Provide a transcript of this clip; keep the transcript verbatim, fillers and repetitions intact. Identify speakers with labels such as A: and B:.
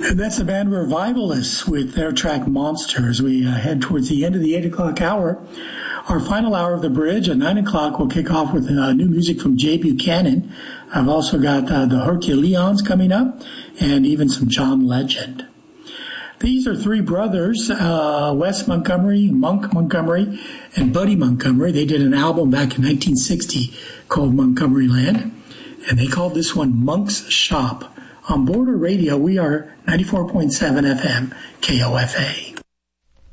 A: And that's the band Revivalists with their track Monster as we uh, head towards the end of the eight o'clock hour. Our final hour of the bridge at nine o'clock will kick off with uh, new music from Jay Buchanan. I've also got uh, the Herculeans coming up and even some John Legend. These are three brothers, uh, Wes Montgomery, Monk Montgomery, and Buddy Montgomery. They did an album back in nineteen sixty called Montgomery Land, and they called this one Monk's Shop. On Border Radio, we are ninety-four point seven F M, K O F A.